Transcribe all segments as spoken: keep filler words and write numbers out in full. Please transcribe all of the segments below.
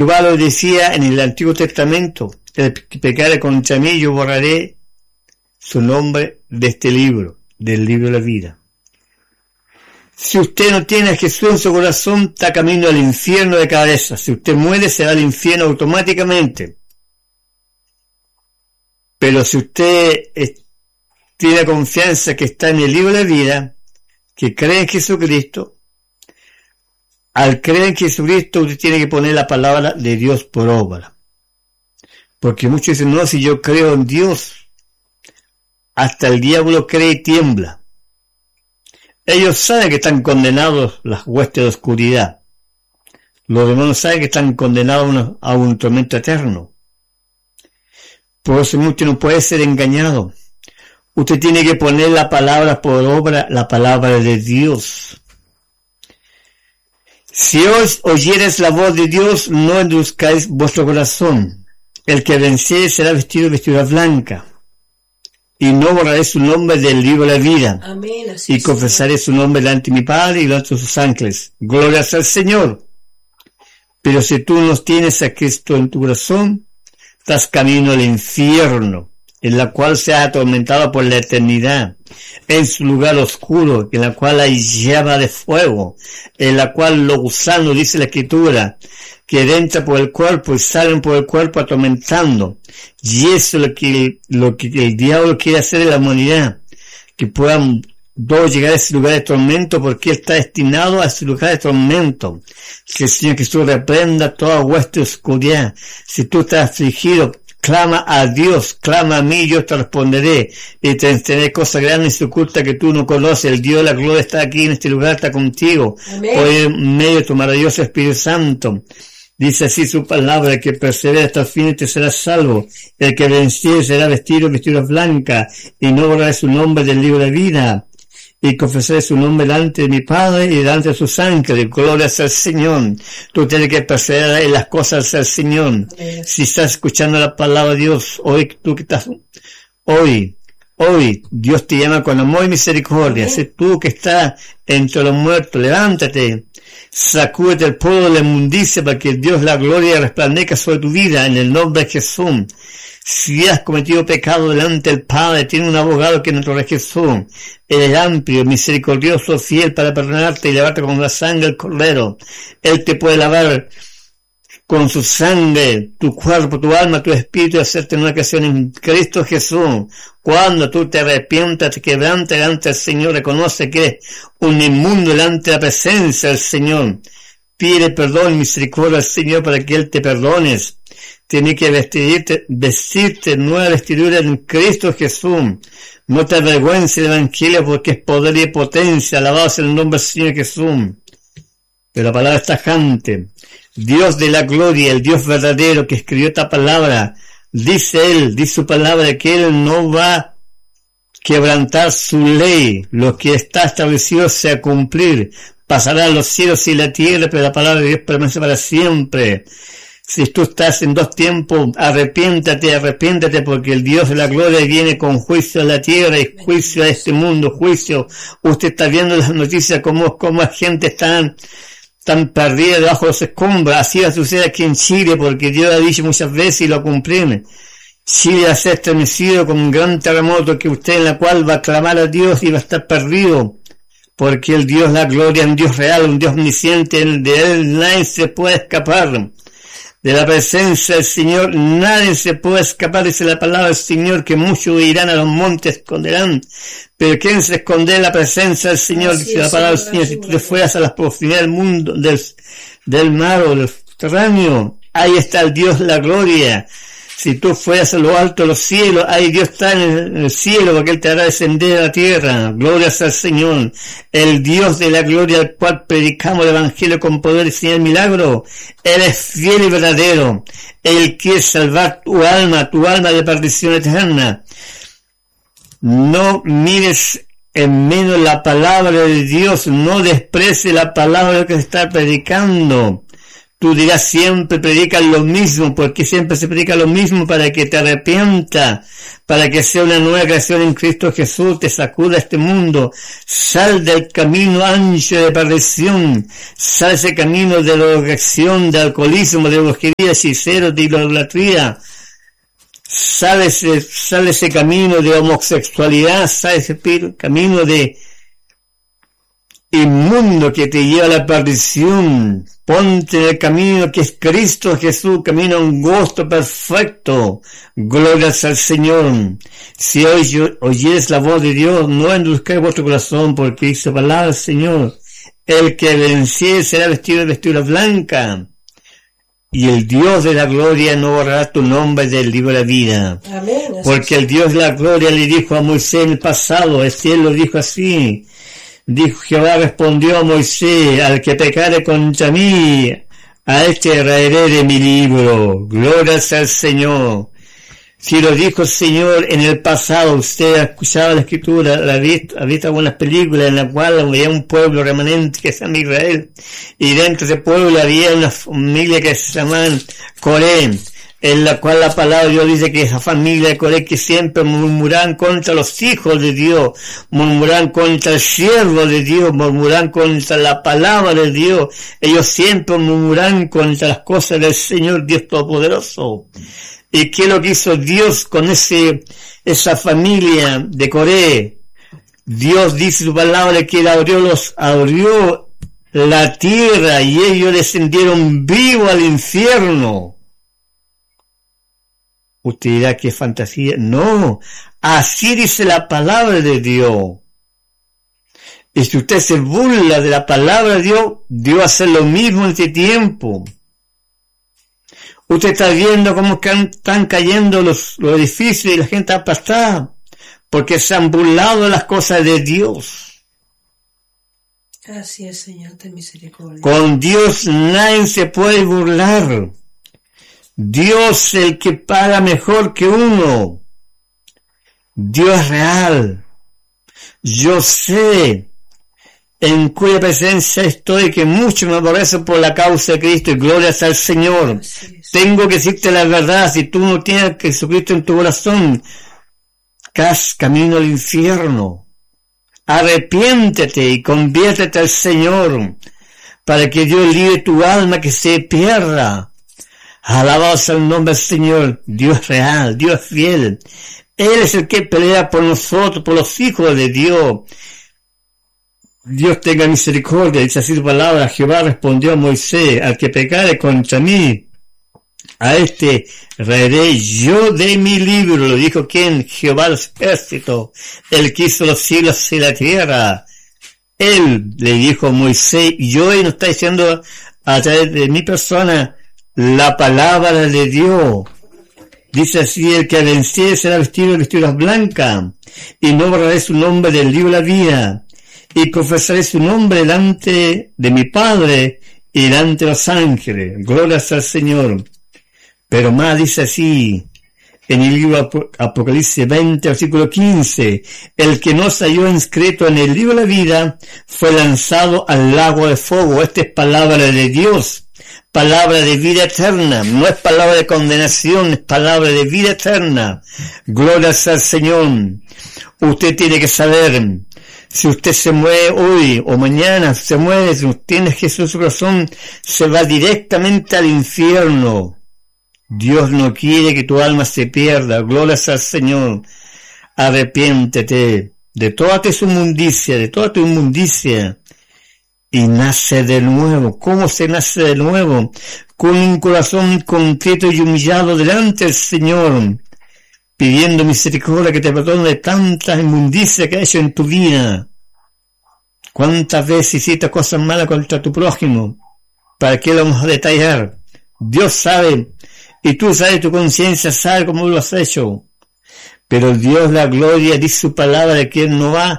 Jehová lo decía en el Antiguo Testamento: el que pecare contra mí, yo borraré su nombre de este libro, del libro de la vida. Si usted no tiene a Jesús en su corazón, está camino al infierno de cabeza. Si usted muere, se va al infierno automáticamente. Pero si usted es, tiene confianza que está en el libro de la vida, que cree en Jesucristo, al creer en Jesucristo, usted tiene que poner la palabra de Dios por obra. Porque muchos dicen: no, si yo creo en Dios, hasta el diablo cree y tiembla. Ellos saben que están condenados las huestes de oscuridad. Los demonios saben que están condenados a un tormento eterno. Por eso usted no puede ser engañado. Usted tiene que poner la palabra por obra, la palabra de Dios. Si os oyeres la voz de Dios, no endurezcáis vuestro corazón. El que venciere será vestido de vestidura blanca. Y no borraré su nombre del libro de la vida. Amén, y confesaré su nombre delante de mi Padre y delante de sus ángeles. Gloria al Señor. Pero si tú no tienes a Cristo en tu corazón, estás camino al infierno, en la cual seas atormentado por la eternidad, en su lugar oscuro, en la cual hay llama de fuego, en la cual los gusanos, dice la Escritura, que entran por el cuerpo y salen por el cuerpo atormentando. Y eso es lo que, lo que el diablo quiere hacer en la humanidad, que puedan todos llegar a ese lugar de tormento, porque él está destinado a ese lugar de tormento. Que el Señor Jesús reprenda toda hueste de oscuridad. Si tú estás afligido, clama a Dios, clama a mí, yo te responderé, y te enseñaré cosas grandes y ocultas que tú no conoces. El Dios de la gloria está aquí en este lugar, está contigo, por en medio de tu maravilloso Espíritu Santo. Dice así su palabra: el que persevera hasta el fin este será salvo. El que venciere será vestido vestidura blanca, y no borraré su nombre del libro de vida. Y confesaré su nombre delante de mi Padre y delante de sus ángeles. Gloria al Señor. Tú tienes que perseverar en las cosas del Señor. Si estás escuchando la palabra de Dios, hoy tú que estás, hoy, hoy, Dios te llama con amor y misericordia. Si tú que estás entre los muertos, levántate, sacúdete el polvo de la inmundicia para que Dios la gloria resplandezca sobre tu vida en el nombre de Jesús. Si has cometido pecado delante del Padre, tiene un abogado que es nuestro Rey Jesús. Él es amplio, misericordioso, fiel para perdonarte y lavarte con la sangre del Cordero. Él te puede lavar con su sangre, tu cuerpo, tu alma, tu espíritu, y hacerte una creación en Cristo Jesús. Cuando tú te arrepientas, te quebrantas delante del Señor, reconoce que eres un inmundo delante de la presencia del Señor. Pide perdón y misericordia al Señor para que Él te perdones. Tienes que vestirte, vestirte nueva vestidura en Cristo Jesús. No te avergüences del Evangelio, porque es poder y potencia. Alabado sea el nombre del Señor Jesús. Pero la palabra es tajante. Dios de la gloria, el Dios verdadero que escribió esta palabra, dice Él, dice su palabra, que Él no va a quebrantar su ley. Lo que está establecido se va a cumplir. Pasarán los cielos y la tierra, pero la palabra de Dios permanece para siempre. Si tú estás en dos tiempos, arrepiéntate, arrepiéntate, porque el Dios de la gloria viene con juicio a la tierra y juicio a este mundo, juicio. Usted está viendo las noticias, como, como la gente está tan perdida debajo de los escombros. Así va a suceder aquí en Chile, porque Dios ha dicho muchas veces y lo cumple. Chile va a ser estremecido con un gran terremoto, que usted en la cual va a clamar a Dios y va a estar perdido. Porque el Dios de la gloria es un Dios real, un Dios omnisciente, de Él nadie se puede escapar. De la presencia del Señor nadie se puede escapar, dice la palabra del Señor, que muchos irán a los montes, esconderán. Pero ¿quién se esconde en la presencia del Señor? Así dice la palabra del Señor. Si tú te fueras a las profundidades del mundo, del, del mar o del subterráneo, ahí está el Dios de la gloria. Si tú fueras a lo alto de los cielos, ahí Dios está en el cielo, porque Él te hará descender a la tierra. Gloria al Señor. El Dios de la gloria, al cual predicamos el Evangelio con poder y sin milagro. Él es fiel y verdadero. Él quiere salvar tu alma, tu alma de perdición eterna. No mires en menos la palabra de Dios, no desprecies la palabra que está predicando. Tú dirás, siempre predican lo mismo, porque siempre se predica lo mismo para que te arrepienta, para que sea una nueva creación en Cristo Jesús, te sacuda este mundo, sal del camino ancho de perdición, sal ese camino de drogación, de alcoholismo, de brujería, hechiceros, de idolatría, sale ese, sale ese camino de homosexualidad, sale ese camino de inmundo que te lleva a la perdición. Ponte en el camino que es Cristo Jesús, camino angosto, perfecto. Glorias al Señor. Si hoy oyeres la voz de Dios, no endurezcáis vuestro corazón, porque dice palabra del Señor. El que venciere será vestido de vestidura blanca, y el Dios de la gloria no borrará tu nombre del libro de la vida. Amén. Porque el Dios de la gloria le dijo a Moisés en el pasado, el cielo dijo así, dijo Jehová, respondió a Moisés, al que pecare contra mí, a este raeré de mi libro. Glorias al Señor. Si lo dijo el Señor en el pasado, usted ha escuchado la escritura, la ha visto, ha visto algunas películas en las cuales había un pueblo remanente que se llama Israel, y dentro de ese pueblo había una familia que se llamaban Coré, en la cual la palabra de Dios dice que esa familia de Coré que siempre murmuran contra los hijos de Dios, murmuran contra el siervo de Dios, murmuran contra la palabra de Dios, ellos siempre murmuran contra las cosas del Señor Dios Todopoderoso. ¿Y qué es lo que hizo Dios con ese, esa familia de Coré? Dios dice su palabra que él abrió los, abrió la tierra y ellos descendieron vivos al infierno. Usted dirá que es fantasía. No, así dice la palabra de Dios. Y si usted se burla de la palabra de Dios, Dios hace lo mismo en este tiempo. Usted está viendo cómo están cayendo los, los edificios y la gente aplastada, porque se han burlado de las cosas de Dios. Así es, Señor, ten misericordia. Con Dios nadie se puede burlar. Dios es el que paga mejor que uno. Dios es real. Yo sé en cuya presencia estoy, que mucho me aborrece por la causa de Cristo, y glorias al Señor. Tengo que decirte la verdad, si tú no tienes a Jesucristo en tu corazón, cas camino al infierno. Arrepiéntete y conviértete al Señor, para que Dios libre tu alma que se pierda. Alabado sea el nombre del Señor. Dios es real, Dios es fiel. Él es el que pelea por nosotros, por los hijos de Dios. Dios tenga misericordia, dice así su palabra. Jehová respondió a Moisés, al que pecare contra mí, a este raeré yo de mi libro. Lo dijo ¿quién? Jehová los ejércitos, el que hizo los cielos y la tierra. Él le dijo a Moisés, yo, y nos está diciendo a través de mi persona la palabra de Dios. Dice así, el que venciere será vestido de vestiduras blancas, y no borraré su nombre del libro de la vida. Y confesaré su nombre delante de mi Padre y delante de los ángeles. Glorias al Señor. Pero más dice así, en el libro Apocalipsis veinte, versículo quince, el que no se halló inscrito en el libro de la vida fue lanzado al lago de fuego. Esta es palabra de Dios, palabra de vida eterna, no es palabra de condenación, es palabra de vida eterna. Glorias al Señor. Usted tiene que saber, si usted se muere hoy o mañana, se muere, si usted tiene Jesús en su corazón, se va directamente al infierno. Dios no quiere que tu alma se pierda. Glorias al Señor. Arrepiéntete de toda tu inmundicia, de toda tu inmundicia, y nace de nuevo. ¿Cómo se nace de nuevo? Con un corazón contrito y humillado delante del Señor, pidiendo misericordia, que te perdone de tanta inmundicia que ha hecho en tu vida. ¿Cuántas veces hiciste cosas malas contra tu prójimo? ¿Para qué lo vamos a detallar? Dios sabe, y tú sabes, tu conciencia sabe cómo lo has hecho. Pero Dios, la gloria, dice su palabra de que Él no va,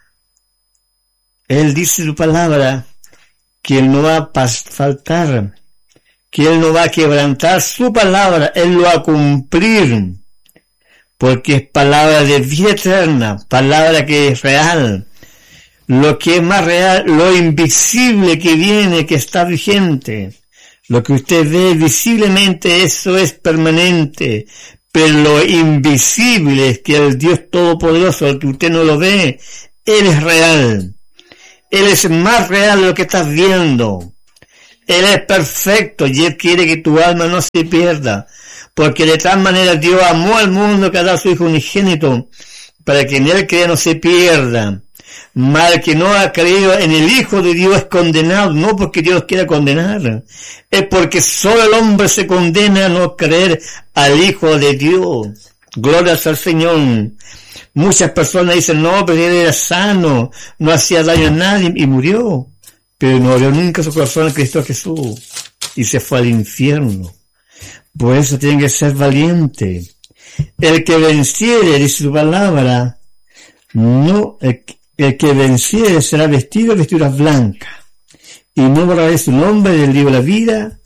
Él dice su palabra, que Él no va a faltar, que Él no va a quebrantar su palabra, Él lo va a cumplir. Porque es palabra de vida eterna, palabra que es real. Lo que es más real, lo invisible que viene, que está vigente. Lo que usted ve visiblemente, eso es permanente, pero lo invisible es que el Dios Todopoderoso, el que usted no lo ve, Él es real. Él es más real de lo que estás viendo. Él es perfecto y Él quiere que tu alma no se pierda, porque de tal manera Dios amó al mundo que ha dado a su Hijo unigénito, para que en Él crea no se pierda. Mal que no ha creído en el Hijo de Dios es condenado, no porque Dios quiera condenar, es porque solo el hombre se condena a no creer al Hijo de Dios. Gloria al Señor. Muchas personas dicen, no, pero él era sano, no hacía daño a nadie y murió, pero no abrió nunca su corazón a Cristo Jesús y se fue al infierno. Por eso tiene que ser valiente. El que venciere, dice su palabra, no, el, el que venciere será vestido de vestiduras blancas, y no borraré su nombre del libro de la vida,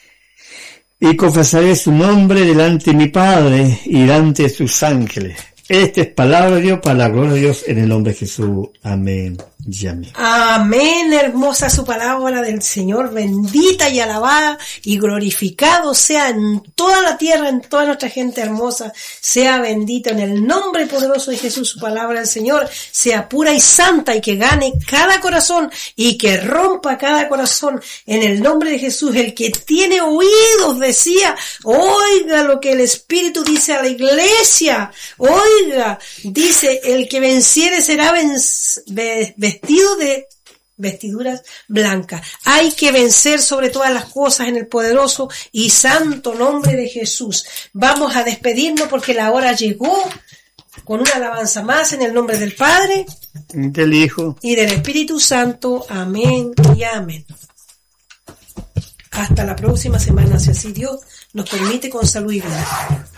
y confesaré su nombre delante de mi Padre y delante de sus ángeles. Esta es palabra de Dios para la gloria de Dios en el nombre de Jesús. Amén y amén. Amén, hermosa su palabra del Señor, bendita y alabada y glorificado sea en toda la tierra, en toda nuestra gente hermosa, sea bendito en el nombre poderoso de Jesús su palabra del Señor, sea pura y santa y que gane cada corazón y que rompa cada corazón en el nombre de Jesús. El que tiene oídos, decía, oiga lo que el Espíritu dice a la iglesia, oiga, dice, el que venciere será venc- vestido de vestiduras blancas. Hay que vencer sobre todas las cosas en el poderoso y santo nombre de Jesús. Vamos a despedirnos porque la hora llegó, con una alabanza más en el nombre del Padre, del Hijo y del Espíritu Santo. Amén y amén. Hasta la próxima semana, si así Dios nos permite, con salud y vida.